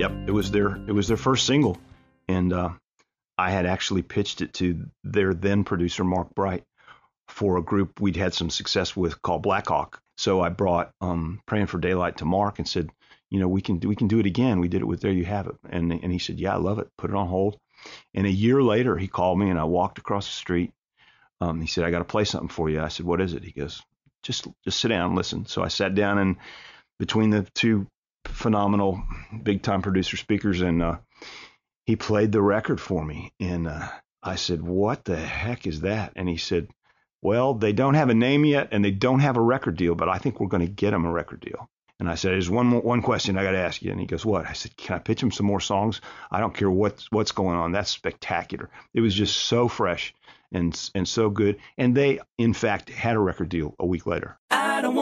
Yep, it was their first single, and I had actually pitched it to their then producer Mark Bright for a group we'd had some success with called Blackhawk. So I brought Praying for Daylight to Mark and said, we can do it again. We did it with There You Have It, and he said, yeah, I love it. Put it on hold. And a year later, he called me, and I walked across the street. He said, I got to play something for you. I said, what is it? He goes, just sit down and listen. So I sat down, and between the two phenomenal big time producer speakers, and he played the record for me. And I said, what the heck is that? And he said, well, they don't have a name yet, and they don't have a record deal, but I think we're going to get them a record deal. And I said, there's one question I got to ask you. And he goes, what? I said, can I pitch him some more songs? I don't care what's going on. That's spectacular. It was just so fresh and so good. And they, in fact, had a record deal a week later.